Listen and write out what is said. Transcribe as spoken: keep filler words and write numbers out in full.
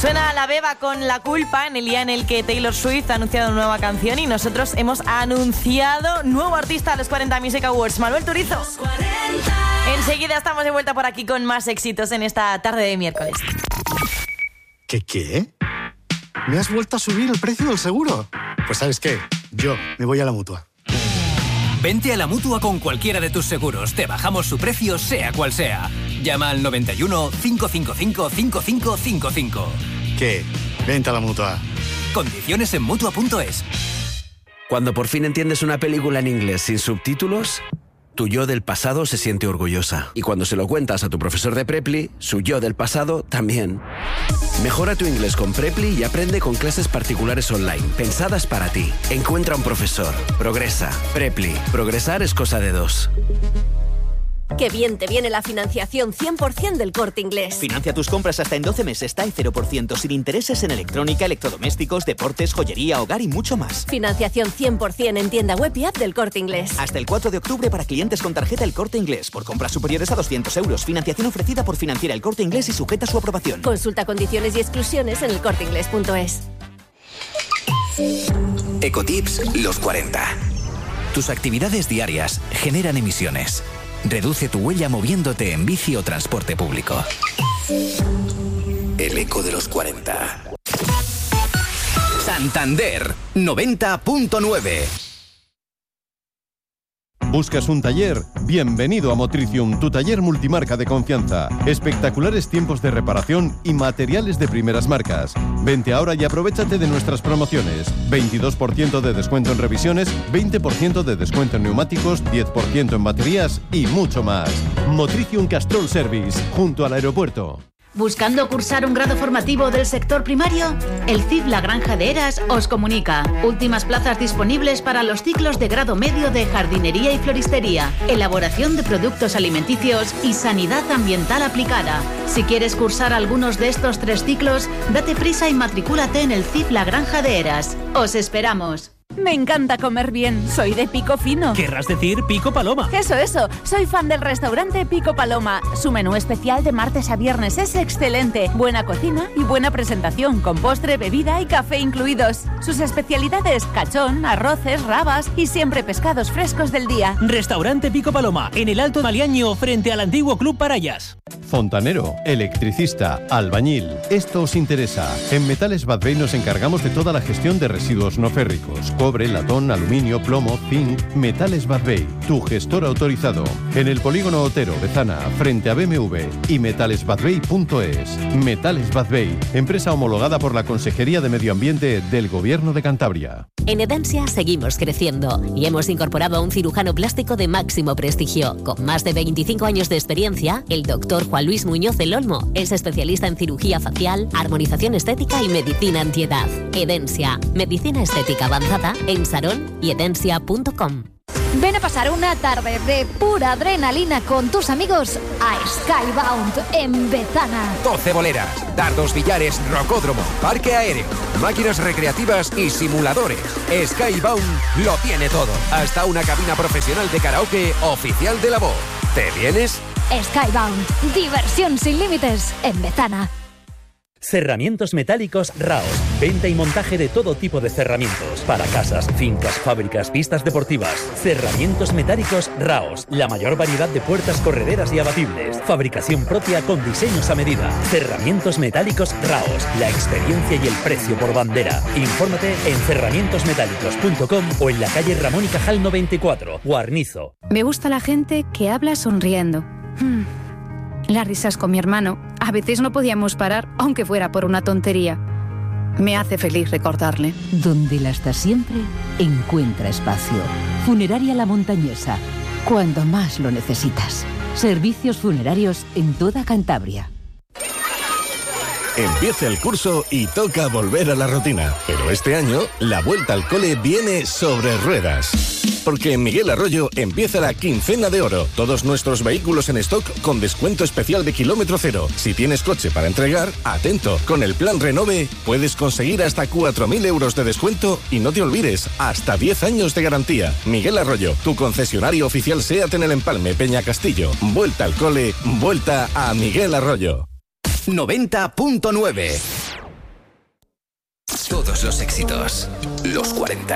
Suena La Beba con La Culpa en el día en el que Taylor Swift ha anunciado una nueva canción y nosotros hemos anunciado nuevo artista a los cuarenta Music Awards, Manuel Turizo. Enseguida estamos de vuelta por aquí con más éxitos en esta tarde de miércoles. ¿Qué qué? ¿Me has vuelto a subir el precio del seguro? Pues ¿sabes qué? Yo me voy a la Mutua. Vente a la Mutua con cualquiera de tus seguros. Te bajamos su precio, sea cual sea. Llama al noventa y uno, cinco cinco cinco, cinco cinco cinco cinco. ¿Qué? Vente a la Mutua. Condiciones en Mutua punto es. Cuando por fin entiendes una película en inglés sin subtítulos, tu yo del pasado se siente orgullosa. Y cuando se lo cuentas a tu profesor de Preply, su yo del pasado también. Mejora tu inglés con Preply y aprende con clases particulares online, pensadas para ti. Encuentra un profesor. Progresa. Preply. Progresar es cosa de dos. Qué bien te viene la financiación cien por ciento del Corte Inglés. Financia tus compras hasta en doce meses, TAE cero por ciento, sin intereses en electrónica, electrodomésticos, deportes, joyería, hogar y mucho más. Financiación cien por ciento en tienda web y app del Corte Inglés. Hasta el cuatro de octubre para clientes con tarjeta El Corte Inglés. Por compras superiores a doscientos euros. Financiación ofrecida por Financiera El Corte Inglés y sujeta a su aprobación. Consulta condiciones y exclusiones en el corte inglés punto es. Ecotips los cuarenta. Tus actividades diarias generan emisiones. Reduce tu huella moviéndote en bici o transporte público. El eco de los cuarenta. Santander noventa punto nueve. ¿Buscas un taller? Bienvenido a Motricium, tu taller multimarca de confianza. Espectaculares tiempos de reparación y materiales de primeras marcas. Vente ahora y aprovéchate de nuestras promociones. veintidós por ciento de descuento en revisiones, veinte por ciento de descuento en neumáticos, diez por ciento en baterías y mucho más. Motricium Castrol Service, junto al aeropuerto. ¿Buscando cursar un grado formativo del sector primario? El C I F La Granja de Heras os comunica. Últimas plazas disponibles para los ciclos de grado medio de jardinería y floristería, elaboración de productos alimenticios y sanidad ambiental aplicada. Si quieres cursar algunos de estos tres ciclos, date prisa y matricúlate en el C I F La Granja de Heras. ¡Os esperamos! Me encanta comer bien. Soy de Pico Fino. Querrás decir Pico Paloma. Eso, eso. Soy fan del restaurante Pico Paloma. Su menú especial de martes a viernes es excelente. Buena cocina y buena presentación, con postre, bebida y café incluidos. Sus especialidades: cachón, arroces, rabas y siempre pescados frescos del día. Restaurante Pico Paloma, en el Alto Maliaño, frente al antiguo Club Parayas. Fontanero, electricista, albañil. Esto os interesa. En Metales Badbey nos encargamos de toda la gestión de residuos no férricos. Cobre, latón, aluminio, plomo, zinc. Metales Badbey, tu gestor autorizado. En el polígono Otero, Bezana, frente a B M W y metales badbey punto es. Metales Badbey, empresa homologada por la Consejería de Medio Ambiente del Gobierno de Cantabria. En Edensia seguimos creciendo y hemos incorporado a un cirujano plástico de máximo prestigio. Con más de veinticinco años de experiencia, el doctor Juan Luis Muñoz del Olmo es especialista en cirugía facial, armonización estética y medicina antiedad. Edensia, medicina estética avanzada en Sarón y edensia punto com. Ven a pasar una tarde de pura adrenalina con tus amigos a Skybound en Bezana. doce boleras, dardos, billares, rocódromo, parque aéreo, máquinas recreativas y simuladores. Skybound lo tiene todo. Hasta una cabina profesional de karaoke oficial de la voz. ¿Te vienes? Skybound, diversión sin límites en Bezana. Cerramientos metálicos Raos. Venta y montaje de todo tipo de cerramientos. Para casas, fincas, fábricas, pistas deportivas. Cerramientos metálicos Raos. La mayor variedad de puertas correderas y abatibles. Fabricación propia con diseños a medida. Cerramientos metálicos Raos. La experiencia y el precio por bandera. Infórmate en cerramientos metálicos punto com o en la calle Ramón y Cajal noventa y cuatro, Guarnizo. Me gusta la gente que habla sonriendo. Hmm. Las risas con mi hermano. A veces no podíamos parar, aunque fuera por una tontería. Me hace feliz recordarle. Donde la está siempre, encuentra espacio. Funeraria La Montañesa. Cuando más lo necesitas. Servicios funerarios en toda Cantabria. Empieza el curso y toca volver a la rutina. Pero este año, la vuelta al cole viene sobre ruedas. Porque en Miguel Arroyo empieza la quincena de oro. Todos nuestros vehículos en stock con descuento especial de kilómetro cero. Si tienes coche para entregar, atento. Con el plan Renove puedes conseguir hasta cuatro mil euros de descuento y no te olvides, hasta diez años de garantía. Miguel Arroyo, tu concesionario oficial SEAT en el Empalme, Peña Castillo. Vuelta al cole, vuelta a Miguel Arroyo. noventa punto nueve. Todos los éxitos. Los cuarenta.